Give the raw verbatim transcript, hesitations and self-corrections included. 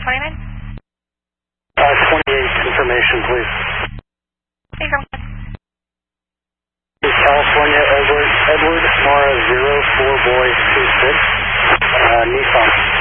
twenty-nine? Uh, twenty-eight, information, please. Hey, come on. California, Edward, Edward, Nora, zero, four, boy, two, six, uh, Nissan.